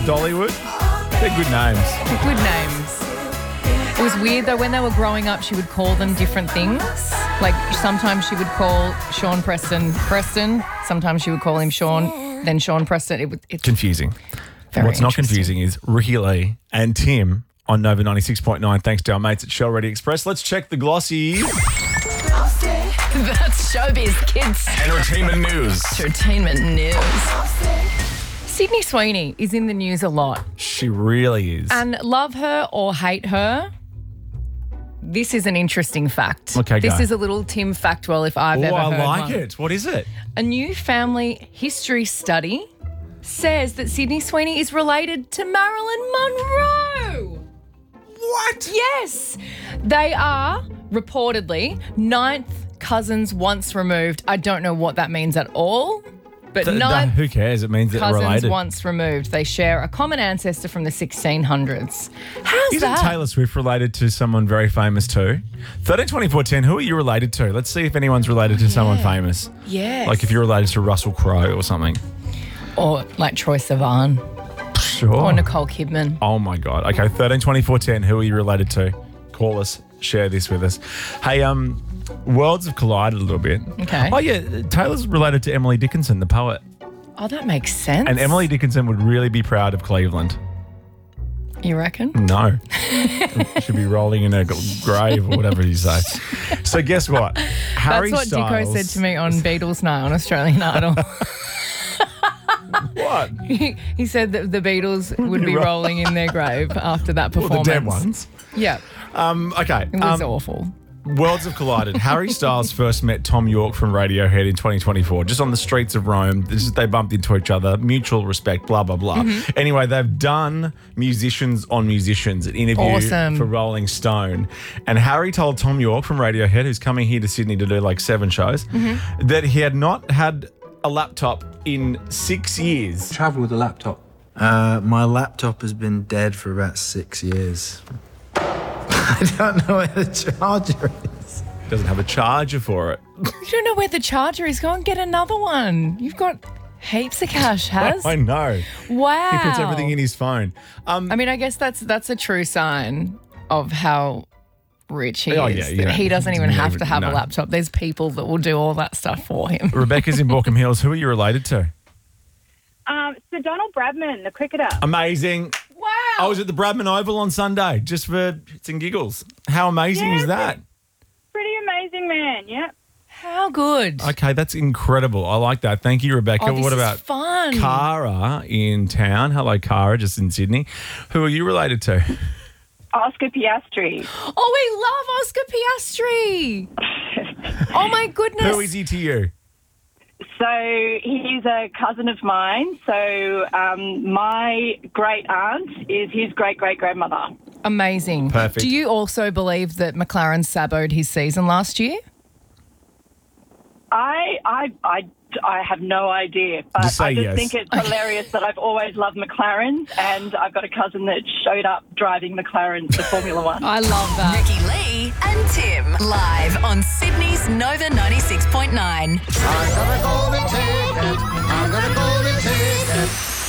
Dollywood. They're good names. They're good names. It was weird though, when they were growing up, she would call them different things. Like sometimes she would call Sean Preston Preston. Sometimes she would call him Sean, then Sean Preston. It's confusing. very What's not interesting. confusing is Ricky Lee and Tim on Nova 96.9. Thanks to our mates at Shell Ready Express. Let's check the glossies. That's showbiz, kids. Entertainment news. Entertainment news. Sydney Sweeney is in the news a lot. She really is. And love her or hate her, this is an interesting fact. Okay, This go. is a little Tim factual if I've ever I heard like one. it. What is it? A new family history study says that Sydney Sweeney is related to Marilyn Monroe. What? Yes. They are reportedly ninth cousins once removed. I don't know what that means at all, but ninth Who cares? It means that they're cousins related. once removed. They share a common ancestor from the 1600s. How's Isn't that? Taylor Swift related to someone very famous too? 13, 24, 10, who are you related to? Let's see if anyone's related to someone famous. Yes. Like if you're related to Russell Crowe or something. Or like Troye Sivan Sure. or Nicole Kidman. Oh my God. Okay, 13, 24, 10, who are you related to? Call us, share this with us. Hey, worlds have collided a little bit. Okay. Oh yeah, Taylor's related to Emily Dickinson, the poet. Oh, that makes sense. And Emily Dickinson would really be proud of Cleveland. You reckon? No. She'd be rolling in her grave or whatever you say. So guess what? Harry That's what Dicko Styles- said to me on Beatles Night on Australian Idol. What? He said that the Beatles would be rolling in their grave after that Well, performance. the dead ones. Yeah, Okay. it was awful. Worlds have collided. Harry Styles first met Tom York from Radiohead in 2024, just on the streets of Rome. They bumped into each other, mutual respect, blah, blah, blah. Anyway, they've done Musicians on Musicians, an interview Awesome. for Rolling Stone. And Harry told Tom York from Radiohead, who's coming here to Sydney to do like 7 shows, that he had not had a laptop in 6 years. Travel with a laptop. My laptop has been dead for about 6 years. I don't know where the charger is. Doesn't have a charger for it. You don't know where the charger is. Go and get another one. You've got heaps of cash, Has. I know. Wow. He puts everything in his phone. I mean, I guess that's a true sign of how rich he Oh, is. yeah, you that know, he doesn't even have to have no. a laptop. There's people that will do all that stuff for him. Rebecca's in Borkham Hills. Who are you related to? Sir Donald Bradman, the cricketer. Amazing. Wow. I was at the Bradman Oval on Sunday just for shits and giggles. How amazing is that? Pretty amazing man, yeah. How good. Okay, that's incredible. I like that. Thank you, Rebecca. Oh, this What is about fun. Cara in town? Hello, Cara, just in Sydney. Who are you related to? Oscar Piastri. Oh, we love Oscar Piastri. Oh, my goodness. Who is he to you? So he's a cousin of mine. So my great aunt is his great-great-grandmother. Amazing. Perfect. Do you also believe that McLaren saboed his season last year? I have no idea, but Just say I just yes. think it's hilarious that I've always loved McLarens, and I've got a cousin that showed up driving McLarens to Formula One. I love that. Ricky Lee and Tim live on Sydney's Nova 96.9. I got a golden ticket. I got a golden ticket.